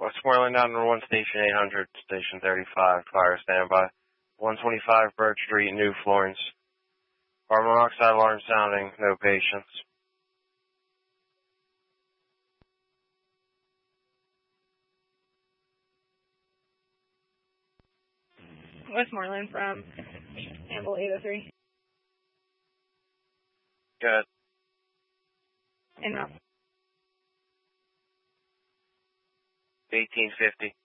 Westmoreland 911 Station 800, Station 35, fire standby. 125 Birch Street, New Florence. Carbon monoxide alarm sounding, no patients. Westmoreland from Amble 803. Good. And 1850.